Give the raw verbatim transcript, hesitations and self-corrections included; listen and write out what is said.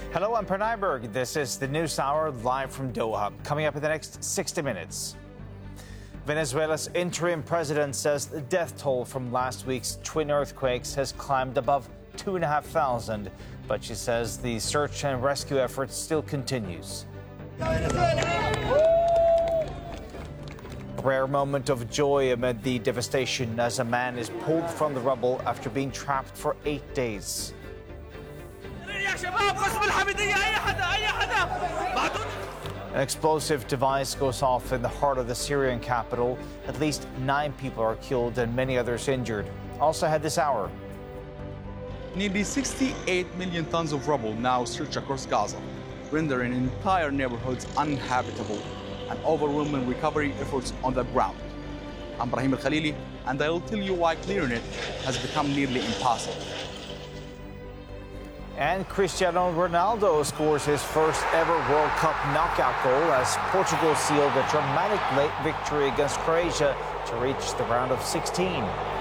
Hello, I'm Per Nyberg. This is the News Hour live from Doha. Coming up in the next sixty minutes. Venezuela's interim president says the death toll from last week's twin earthquakes has climbed above two and a half thousand, but she says the search and rescue effort still continues. A rare moment of joy amid the devastation as a man is pulled from the rubble after being trapped for eight days. An explosive device goes off in the heart of the Syrian capital. At least nine people are killed and many others injured. Also ahead this hour. Nearly sixty-eight million tons of rubble now stretch across Gaza, rendering entire neighborhoods uninhabitable and overwhelming recovery efforts on the ground. I'm Brahim Al-Khalili, and I will tell you why clearing it has become nearly impossible. And Cristiano Ronaldo scores his first ever World Cup knockout goal as Portugal sealed a dramatic late victory against Croatia to reach the round of sixteen.